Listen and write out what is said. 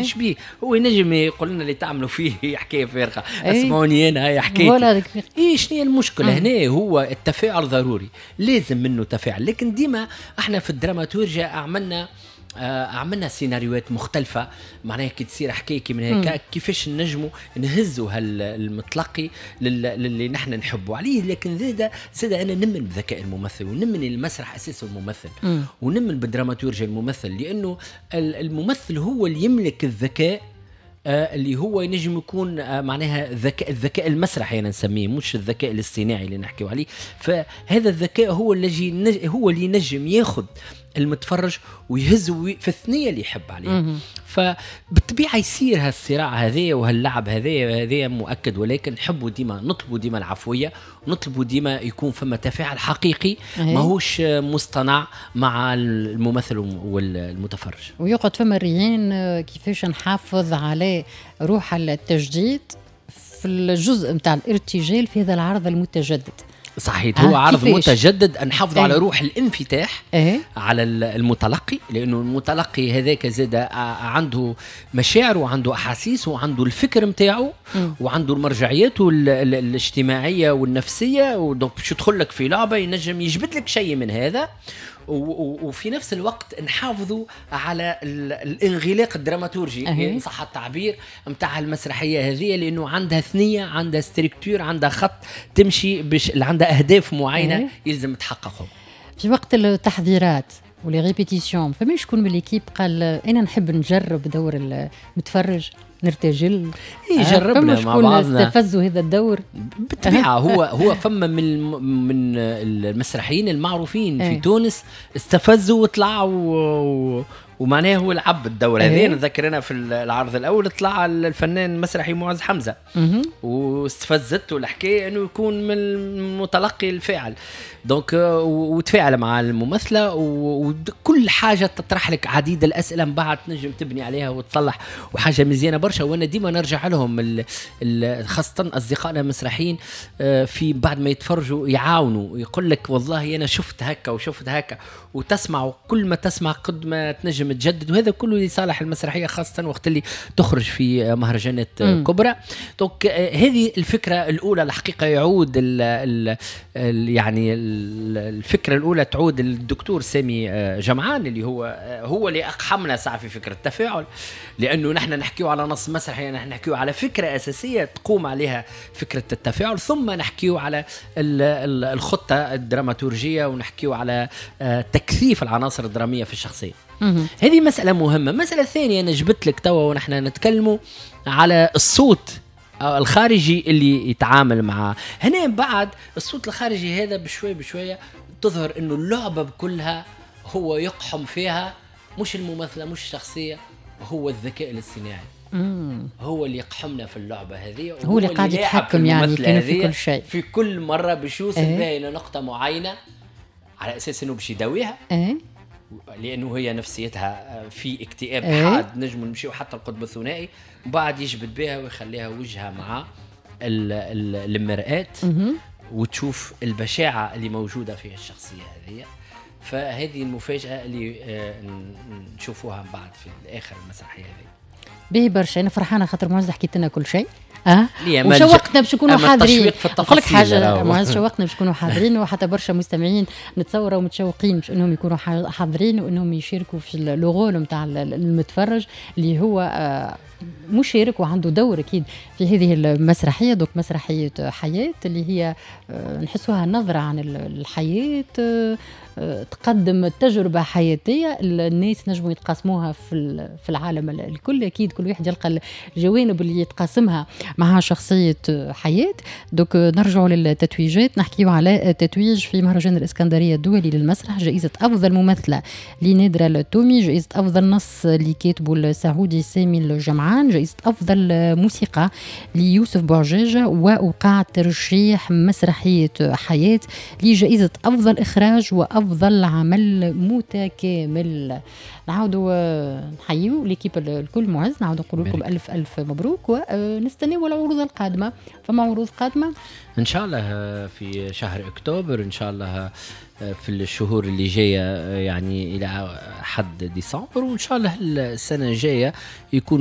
ايش بيه هو ينجم يقول لنا اللي تعملوا فيه حكايه فارغه. اسمعوني انا هي حكايتي ايش هي المشكله هنا. هو التفاعل ضروري لازم منه تفاعل. لكن ديما احنا في الدراماتورجيا عملنا سيناريوهات مختلفة. معناها كي تصير حكاية من هيك كيفاش نجموا نهزوا هالمتلقي للي نحن نحبه عليه. لكن زاد أنا نمن بذكاء الممثل ونمن المسرح أساسه الممثل ونمن بالدراماتورجيا الممثل. لأنه الممثل هو اللي يملك الذكاء اللي هو ينجم يكون معناها الذكاء المسرحي أنا نسميه مش الذكاء الاصطناعي اللي نحكيه عليه. فهذا الذكاء هو اللي ينجم ياخذ المتفرج ويهزه في الثنية اللي يحب عليه. فبالطبيعة يصير هالصراع هذا وهاللعب هذا مؤكد. ولكن نطلبوا ديما العفوية ونطلبوا ديما يكون فما تفاعل حقيقي ما هوش مصطنع مع الممثل والمتفرج. ويقعد فما الريان كيفاش نحافظ على روح التجديد في الجزء متاع الارتجال في هذا العرض المتجدد. صحيح هو عرض متجدد. نحافظ على روح الانفتاح على المتلقي. لأنه المتلقي هذاك زاد عنده مشاعر وعنده أحاسيس وعنده الفكر متاعه وعنده المرجعيات الاجتماعية والنفسية. ودونك باش يدخل لك في لعبة ينجم يجبد لك شيء من هذا. وفي نفس الوقت نحافظوا على الانغلاق الدراماتورجي إن صح التعبير متاع المسرحية هذه. لأنه عندها ثنية عندها ستركتور عندها خط تمشي اللي عندها أهداف معينة يلزم تحققهم. في وقت التحضيرات ولي ريبيتيشن فما شكون من الكيب قال أنا نحب نجرب دور المتفرج نرتجل جربنا مع بعضنا استفزوا هذا الدور بالطبيعة. هو فما من المسرحيين المعروفين في تونس استفزوا وطلعوا ومعناه هو العب الدور هذه. نذكرنا في العرض الأول طلع الفنان المسرحي معز حمزة واستفزته الحكاية أنه يكون من المتلقي الفاعل. دونك وتفاعل مع الممثلة وكل حاجة تطرح لك عديد الأسئلة من بعد تنجم تبني عليها وتصلح وحاجة مزيانة برشا. وأنا ديما نرجع لهم خاصة أصدقائنا المسرحيين في بعد ما يتفرجوا يعاونوا يقول لك والله أنا شفت هكا وشفت هكا وتسمع وكل ما تسمع قد ما تنجم تجدد. وهذا كله لصالح المسرحية خاصة وقت اللي تخرج في مهرجانات كبرى. دونك هذه الفكرة الأولى الحقيقة يعود يعني الفكرة الأولى تعود الدكتور سامي جمعان اللي هو اللي أقحمنا ساعة في فكرة التفاعل. لأنه نحن نحكيه على نص مسرحي نحن نحكيه على فكرة أساسية تقوم عليها فكرة التفاعل ثم نحكيه على الخطة الدراماتورجية ونحكيه على تكثيف العناصر الدرامية في الشخصية. هذه مسألة مهمة. مسألة ثانية أنا جبت لك توا ونحن نتكلموا على الصوت الخارجي اللي يتعامل مع هنا. بعد الصوت الخارجي هذا بشوية تظهر انه اللعبة بكلها هو يقحم فيها مش الممثلة مش الشخصية هو الذكاء الاصطناعي. هو اللي يقحمنا في اللعبة هذه. هو اللي قاعد يتحكم يعني في كل شيء. في كل مرة بيشوصل بها إلى نقطة معينة على أساس إنه بشي يداويها لأنه هي نفسيتها في اكتئاب حاد نجم نمشيو حتى القطب الثنائي بعد يجبد بها ويخليها وجهها مع المرآة وتشوف البشاعة اللي موجودة في الشخصية هذه. فهذه المفاجأة اللي نشوفوها بعد في آخر المسرحية هذه. به برشا أنا فرحانة خاطر معز حكيت لنا كل شيء وشوقتنا باش نكونوا حاضرين. أقول لك حاجة معز شوقنا باش نكونوا حاضرين وحتى برشا مستمعين نتصوروا ومتشوقين باش انهم يكونوا حاضرين وانهم يشاركوا في اللغول نتاع المتفرج اللي هو مشارك وعنده دور أكيد في هذه المسرحية. دوك مسرحية حياة اللي هي نحسوها نظرة عن الحياة تقدم تجربة حياتية الناس نجموا يتقاسموها في العالم الكل. أكيد كل واحد يلقى الجوانب اللي يتقاسمها مع شخصية حياة. دوك نرجعوا للتتويجات نحكيو على تتويج في مهرجان الإسكندرية الدولي للمسرح جائزة أفضل ممثلة لنادرة التومي جائزة أفضل نص اللي كاتبه السعودي سامي الجمعان جائزة أفضل موسيقى ليوسف بوعجاجة ووقع ترشيح مسرحية حياة لجائزة أفضل إخراج وأفضل عمل متكامل. نعودوا نحيوا ليكيب الكل معز نعودوا نقول لكم ألف مبروك ونستناو العروض القادمة. فما عروض قادمة إن شاء الله في شهر أكتوبر إن شاء الله في الشهور اللي جاية يعني إلى حد ديسمبر وإن شاء الله السنة الجاية يكون